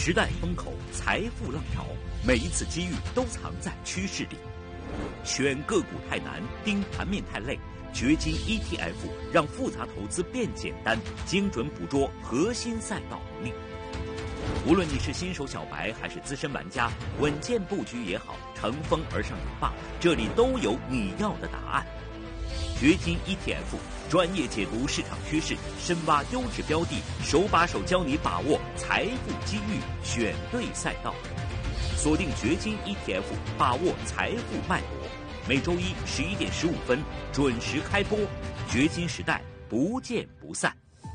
时代风口，财富浪潮，每一次机遇都藏在趋势里。选个股太难，盯盘面太累。掘金 ETF 让复杂投资变简单，精准捕捉核心赛道能力。无论你是新手小白还是资深玩家，稳健布局也好，乘风而上也罢，这里都有你要的答案。掘金 ETF 专业解读市场趋势，深挖优质标的，手把手教你把握财富机遇，选对赛道。锁定掘金 ETF， 把握财富脉搏。每周一11点15分准时开播，掘金时代不见不散。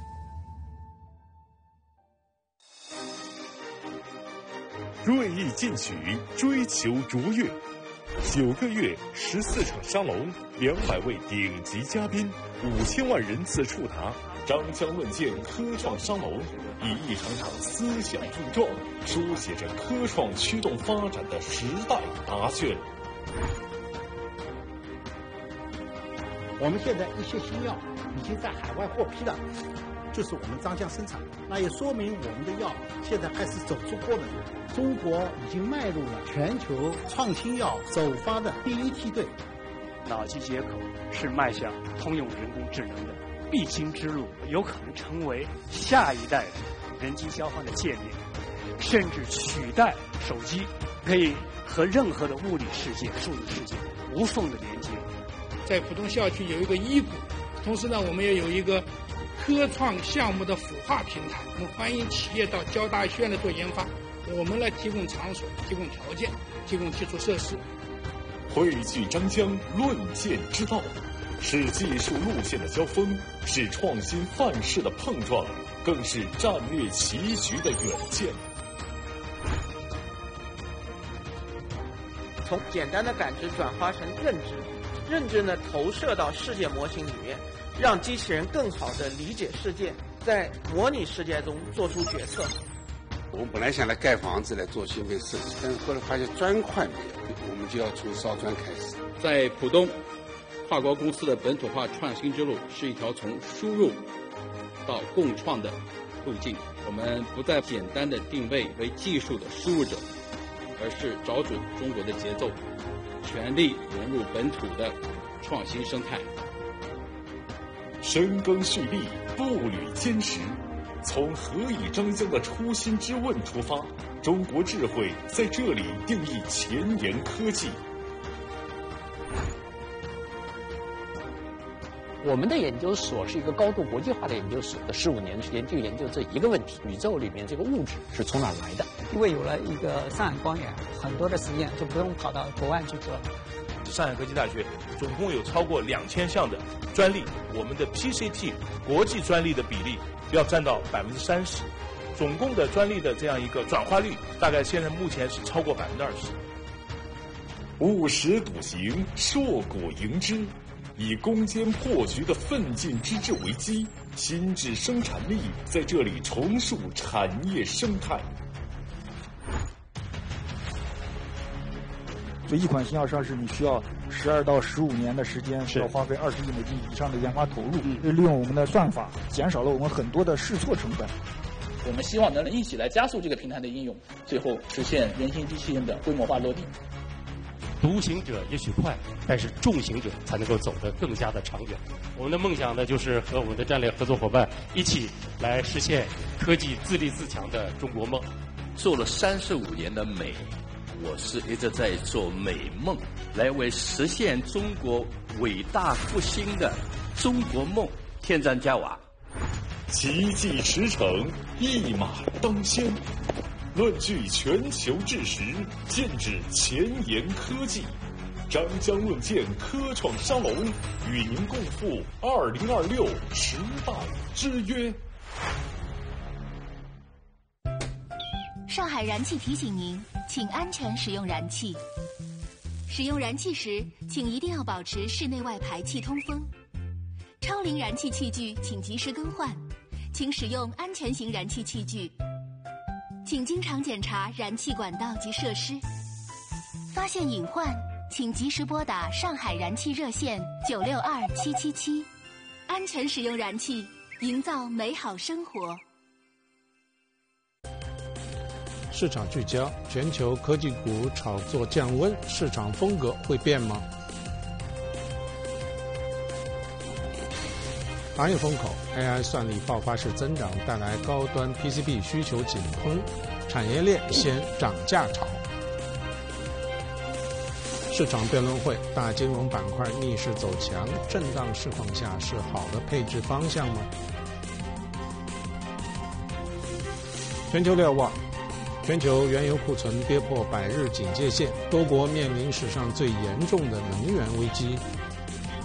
锐意进取，追求卓越。9个月14场沙龙，200位顶级嘉宾，5000万人次触达。张江论剑科创沙龙，以一场场思想碰撞，书写着科创驱动发展的时代答卷。 我们现在一些新药已经在海外获批了，就是我们张江生产，那也说明我们的药现在开始走出国门。中国已经迈入了全球创新药首发的第一梯队。 脑机接口是迈向通用人工智能的必经之路，有可能成为下一代人机交换的界面，甚至取代手机，可以和任何的物理世界、数字世界无缝的连接。 在浦东校区有一个医股，同时呢，我们也有一个科创项目的孵化平台，我们欢迎企业到交大学院来做研发，我们来提供场所、提供条件、提供基础设施。 汇聚张江论剑之道，是技术路线的交锋，是创新范式的碰撞，更是战略棋局的远见。 从简单的感知转化成认知，认知呢投射到世界模型里面，让机器人更好地理解世界，在模拟世界中做出决策。 我们本来想来盖房子来做芯片设计，但是后来发现砖块没有，我们就要从烧砖开始。 在浦东，跨国公司的本土化创新之路是一条从输入到共创的路径。我们不再简单的定位为技术的输入者，而是找准中国的节奏，全力融入本土的创新生态。 深耕蓄力，步履坚实，从何以张江的初心之问出发，中国智慧在这里定义前沿科技。 我们的研究所是一个高度国际化的研究所，15年的时间就研究这一个问题：宇宙里面这个物质是从哪来的？ 因为有了一个上海光源，很多的实验就不用跑到国外去做。 上海科技大学总共有超过2000项的专利，我们的 PCT 国际专利的比例要占到30%，总共的专利的这样一个转化率，大概现在目前是超过20%。 务实笃行，硕果迎之。以攻坚破局的奋进之志为基，心智生产力在这里重塑产业生态。 所以一款新药上市，你需要12到15年的时间，需要花费20亿美金以上的研发投入。利用我们的算法，减少了我们很多的试错成本。 我们希望能一起来加速这个平台的应用，最后实现人形机器人的规模化落地。 独行者也许快，但是众行者才能够走得更加的长远。我们的梦想呢，就是和我们的战略合作伙伴一起来实现科技自立自强的中国梦。 做了35年的美，我是一直在做美梦，来为实现中国伟大复兴的中国梦添砖加瓦。 奇迹驰骋，一马当先。论据全球智识，剑指前沿科技。张江论剑科创沙龙，与您共赴2026时代之约。 上海燃气提醒您，请安全使用燃气。使用燃气时，请一定要保持室内外排气通风。超龄燃气器具请及时更换，请使用安全型燃气器具。请经常检查燃气管道及设施，发现隐患，请及时拨打上海燃气热线962777，安全使用燃气，营造美好生活。 市场聚焦，全球科技股炒作降温，市场风格会变吗？行业风口 ，AI 算力爆发式增长带来高端 PCB 需求紧绷，产业链先涨价潮。市场辩论会，大金融板块逆势走强，震荡市况下是好的配置方向吗？全球瞭望，全球原油库存跌破100日警戒线，多国面临史上最严重的能源危机。